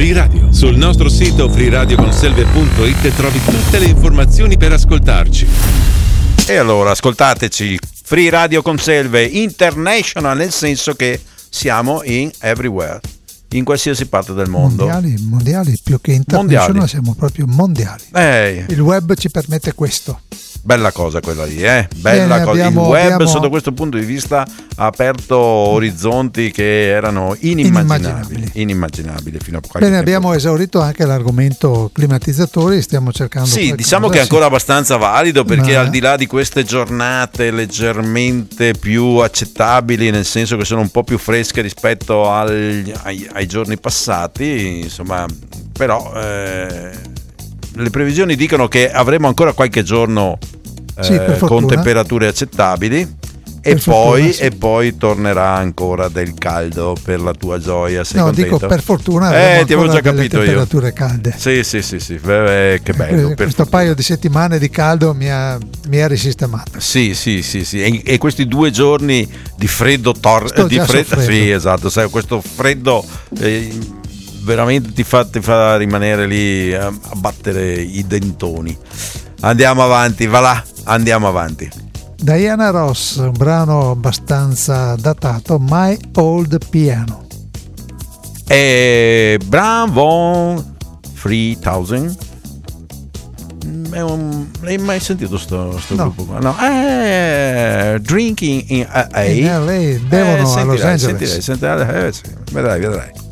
Free Radio. Sul nostro sito freeradioconselve.it trovi tutte le informazioni per ascoltarci. E allora ascoltateci, Free Radio Conselve International, nel senso che siamo in everywhere, in qualsiasi parte del mondo. Mondiali più che international, mondiali. Siamo proprio mondiali. Il web ci permette questo. Bella cosa quella lì, bella cosa. Il web sotto questo punto di vista ha aperto orizzonti che erano inimmaginabili fino a qualche tempo. Abbiamo esaurito anche l'argomento climatizzatori, stiamo cercando. Sì, diciamo che è ancora abbastanza valido, perché al di là di queste giornate leggermente più accettabili, nel senso che sono un po' più fresche rispetto ai giorni passati, insomma, però le previsioni dicono che avremo ancora qualche giorno con temperature accettabili e poi tornerà ancora del caldo per la tua gioia. Sei contento? Dico per fortuna ti avevo già capito temperature calde. Sì, che bello. Questo paio di settimane di caldo mi ha risistemato. Sì. E questi 2 giorni di freddo sì, esatto, sai, questo freddo veramente ti fa rimanere lì a battere i dentoni. Andiamo avanti, andiamo avanti. Diana Ross, un brano abbastanza datato, My Old Piano. E Bravo 3000. Hai mai sentito sto gruppo qua? No. Drinking in LA. In LA, bevono a Los Angeles. Vedrai.